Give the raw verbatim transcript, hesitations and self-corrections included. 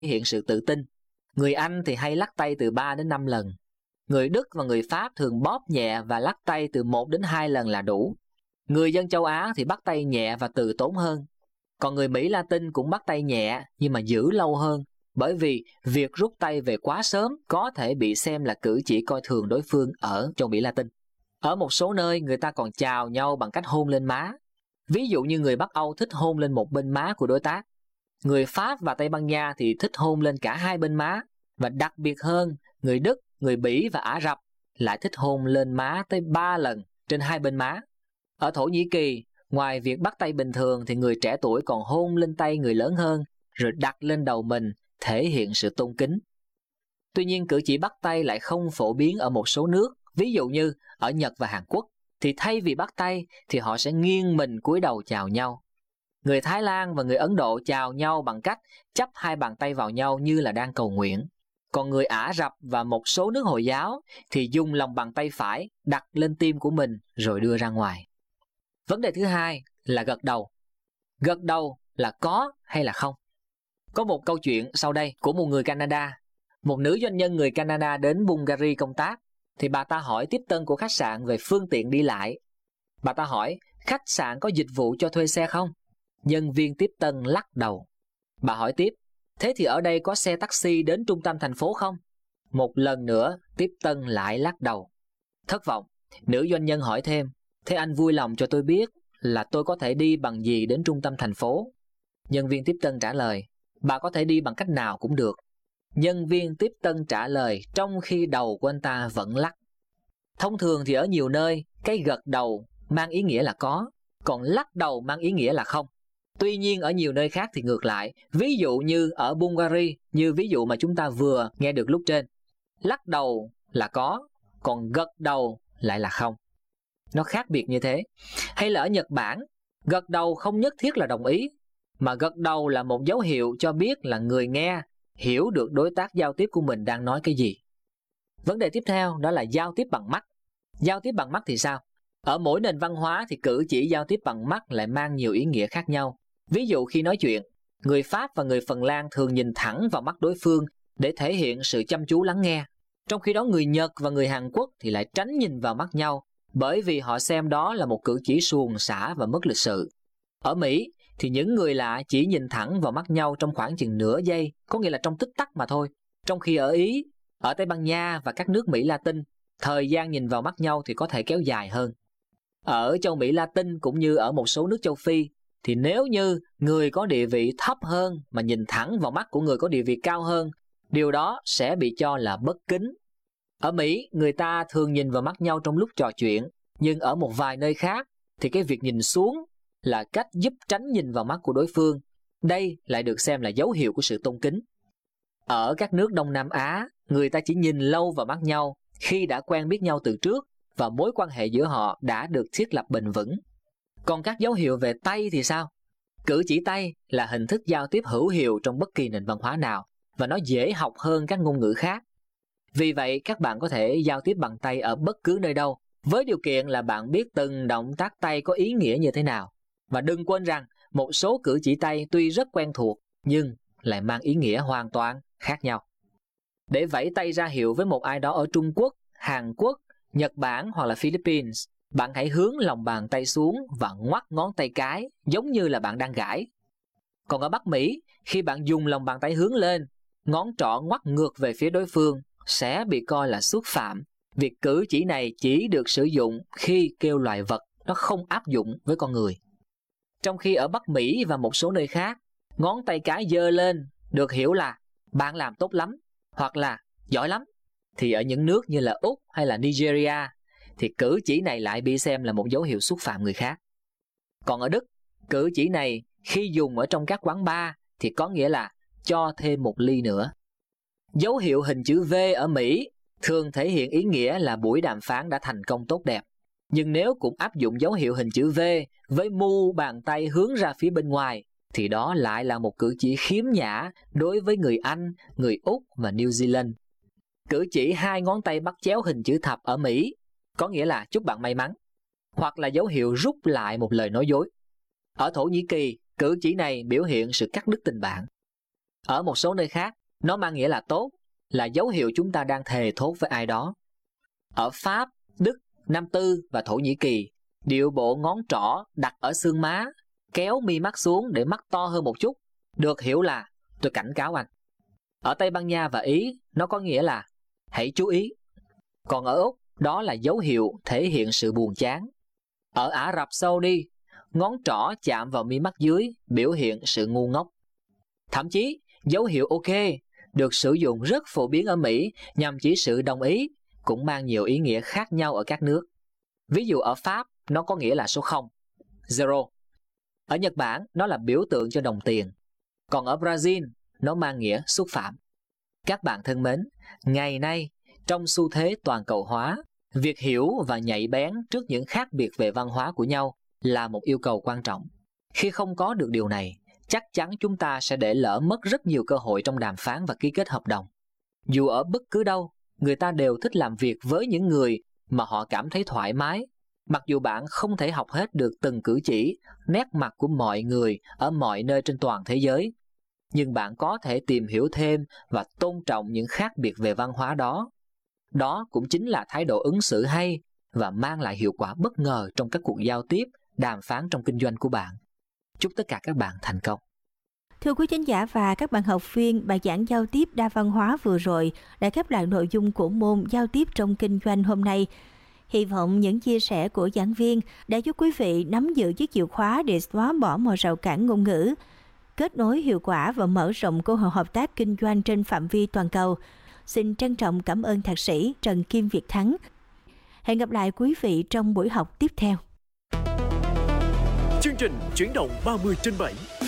hiện sự tự tin. Người Anh thì hay lắc tay từ ba đến năm lần. Người Đức và người Pháp thường bóp nhẹ và lắc tay từ một đến hai lần là đủ. Người dân châu Á thì bắt tay nhẹ và từ tốn hơn. Còn người Mỹ Latin cũng bắt tay nhẹ nhưng mà giữ lâu hơn, bởi vì việc rút tay về quá sớm có thể bị xem là cử chỉ coi thường đối phương ở châu Mỹ Latin. Ở một số nơi người ta còn chào nhau bằng cách hôn lên má. Ví dụ như người Bắc Âu thích hôn lên một bên má của đối tác. Người Pháp và Tây Ban Nha thì thích hôn lên cả hai bên má. Và đặc biệt hơn, người Đức, người Bỉ và Ả Rập lại thích hôn lên má tới ba lần trên hai bên má. Ở Thổ Nhĩ Kỳ, ngoài việc bắt tay bình thường thì người trẻ tuổi còn hôn lên tay người lớn hơn, rồi đặt lên đầu mình, thể hiện sự tôn kính. Tuy nhiên, cử chỉ bắt tay lại không phổ biến ở một số nước. Ví dụ như ở Nhật và Hàn Quốc, thì thay vì bắt tay thì họ sẽ nghiêng mình cúi đầu chào nhau. Người Thái Lan và người Ấn Độ chào nhau bằng cách chắp hai bàn tay vào nhau như là đang cầu nguyện. Còn người Ả Rập và một số nước Hồi giáo thì dùng lòng bàn tay phải đặt lên tim của mình rồi đưa ra ngoài. Vấn đề thứ hai là gật đầu. Gật đầu là có hay là không? Có một câu chuyện sau đây của một người Canada. Một nữ doanh nhân người Canada đến Bulgaria công tác, thì bà ta hỏi tiếp tân của khách sạn về phương tiện đi lại. Bà ta hỏi, khách sạn có dịch vụ cho thuê xe không? Nhân viên tiếp tân lắc đầu. Bà hỏi tiếp, thế thì ở đây có xe taxi đến trung tâm thành phố không? Một lần nữa, tiếp tân lại lắc đầu. Thất vọng, nữ doanh nhân hỏi thêm, thế anh vui lòng cho tôi biết là tôi có thể đi bằng gì đến trung tâm thành phố? Nhân viên tiếp tân trả lời, bà có thể đi bằng cách nào cũng được. Nhân viên tiếp tân trả lời trong khi đầu của anh ta vẫn lắc. Thông thường thì ở nhiều nơi, cái gật đầu mang ý nghĩa là có, còn lắc đầu mang ý nghĩa là không. Tuy nhiên ở nhiều nơi khác thì ngược lại, ví dụ như ở Bulgaria, như ví dụ mà chúng ta vừa nghe được lúc trên. Lắc đầu là có, còn gật đầu lại là không. Nó khác biệt như thế. Hay là ở Nhật Bản, gật đầu không nhất thiết là đồng ý, mà gật đầu là một dấu hiệu cho biết là người nghe hiểu được đối tác giao tiếp của mình đang nói cái gì. Vấn đề tiếp theo đó là giao tiếp bằng mắt. Giao tiếp bằng mắt thì sao? Ở mỗi nền văn hóa thì cử chỉ giao tiếp bằng mắt lại mang nhiều ý nghĩa khác nhau. Ví dụ khi nói chuyện, người Pháp và người Phần Lan thường nhìn thẳng vào mắt đối phương để thể hiện sự chăm chú lắng nghe. Trong khi đó người Nhật và người Hàn Quốc thì lại tránh nhìn vào mắt nhau, bởi vì họ xem đó là một cử chỉ suồng sã và mất lịch sự. Ở Mỹ thì những người lạ chỉ nhìn thẳng vào mắt nhau trong khoảng chừng nửa giây, có nghĩa là trong tích tắc mà thôi. Trong khi ở Ý, ở Tây Ban Nha và các nước Mỹ Latin, thời gian nhìn vào mắt nhau thì có thể kéo dài hơn. Ở châu Mỹ Latin cũng như ở một số nước châu Phi, thì nếu như người có địa vị thấp hơn mà nhìn thẳng vào mắt của người có địa vị cao hơn, điều đó sẽ bị cho là bất kính. Ở Mỹ, người ta thường nhìn vào mắt nhau trong lúc trò chuyện, nhưng ở một vài nơi khác thì cái việc nhìn xuống là cách giúp tránh nhìn vào mắt của đối phương. Đây lại được xem là dấu hiệu của sự tôn kính. Ở các nước Đông Nam Á, người ta chỉ nhìn lâu vào mắt nhau khi đã quen biết nhau từ trước và mối quan hệ giữa họ đã được thiết lập bền vững. Còn các dấu hiệu về tay thì sao? Cử chỉ tay là hình thức giao tiếp hữu hiệu trong bất kỳ nền văn hóa nào, và nó dễ học hơn các ngôn ngữ khác. Vì vậy, các bạn có thể giao tiếp bằng tay ở bất cứ nơi đâu, với điều kiện là bạn biết từng động tác tay có ý nghĩa như thế nào. Và đừng quên rằng, một số cử chỉ tay tuy rất quen thuộc, nhưng lại mang ý nghĩa hoàn toàn khác nhau. Để vẫy tay ra hiệu với một ai đó ở Trung Quốc, Hàn Quốc, Nhật Bản hoặc là Philippines, bạn hãy hướng lòng bàn tay xuống và ngoắc ngón tay cái, giống như là bạn đang gãi. Còn ở Bắc Mỹ, khi bạn dùng lòng bàn tay hướng lên, ngón trỏ ngoắc ngược về phía đối phương, sẽ bị coi là xúc phạm. Việc cử chỉ này chỉ được sử dụng khi kêu loài vật, nó không áp dụng với con người. Trong khi ở Bắc Mỹ và một số nơi khác, ngón tay cái giơ lên được hiểu là bạn làm tốt lắm hoặc là giỏi lắm. Thì ở những nước như là Úc hay là Nigeria thì cử chỉ này lại bị xem là một dấu hiệu xúc phạm người khác. Còn ở Đức, cử chỉ này khi dùng ở trong các quán bar thì có nghĩa là cho thêm một ly nữa. Dấu hiệu hình chữ V ở Mỹ thường thể hiện ý nghĩa là buổi đàm phán đã thành công tốt đẹp. Nhưng nếu cũng áp dụng dấu hiệu hình chữ V với mu bàn tay hướng ra phía bên ngoài, thì đó lại là một cử chỉ khiếm nhã đối với người Anh, người Úc và New Zealand. Cử chỉ hai ngón tay bắt chéo hình chữ thập ở Mỹ có nghĩa là chúc bạn may mắn, hoặc là dấu hiệu rút lại một lời nói dối. Ở Thổ Nhĩ Kỳ, cử chỉ này biểu hiện sự cắt đứt tình bạn. Ở một số nơi khác, nó mang nghĩa là tốt, là dấu hiệu chúng ta đang thề thốt với ai đó. Ở Pháp, Đức, Nam Tư và Thổ Nhĩ Kỳ, điệu bộ ngón trỏ đặt ở xương má, kéo mi mắt xuống để mắt to hơn một chút, được hiểu là tôi cảnh cáo anh. Ở Tây Ban Nha và Ý, nó có nghĩa là hãy chú ý. Còn ở Úc, đó là dấu hiệu thể hiện sự buồn chán. Ở Ả Rập Saudi, ngón trỏ chạm vào mi mắt dưới biểu hiện sự ngu ngốc. Thậm chí, dấu hiệu OK được sử dụng rất phổ biến ở Mỹ nhằm chỉ sự đồng ý, cũng mang nhiều ý nghĩa khác nhau ở các nước. Ví dụ ở Pháp, nó có nghĩa là số không, zero. Ở Nhật Bản, nó là biểu tượng cho đồng tiền. Còn ở Brazil, nó mang nghĩa xúc phạm. Các bạn thân mến, ngày nay, trong xu thế toàn cầu hóa, việc hiểu và nhạy bén trước những khác biệt về văn hóa của nhau là một yêu cầu quan trọng. Khi không có được điều này, chắc chắn chúng ta sẽ để lỡ mất rất nhiều cơ hội trong đàm phán và ký kết hợp đồng. Dù ở bất cứ đâu, người ta đều thích làm việc với những người mà họ cảm thấy thoải mái. Mặc dù bạn không thể học hết được từng cử chỉ, nét mặt của mọi người ở mọi nơi trên toàn thế giới, nhưng bạn có thể tìm hiểu thêm và tôn trọng những khác biệt về văn hóa đó. Đó cũng chính là thái độ ứng xử hay và mang lại hiệu quả bất ngờ trong các cuộc giao tiếp, đàm phán trong kinh doanh của bạn. Chúc tất cả các bạn thành công. Thưa quý khán giả và các bạn học viên, bài giảng giao tiếp đa văn hóa vừa rồi đã khép lại nội dung của môn giao tiếp trong kinh doanh hôm nay. Hy vọng những chia sẻ của giảng viên đã giúp quý vị nắm giữ chiếc chìa khóa để xóa bỏ mọi rào cản ngôn ngữ, kết nối hiệu quả và mở rộng cơ hội hợp tác kinh doanh trên phạm vi toàn cầu. Xin trân trọng cảm ơn Thạc sĩ Trần Kim Việt Thắng. Hẹn gặp lại quý vị trong buổi học tiếp theo. Chương trình Chuyển động ba mươi trên bảy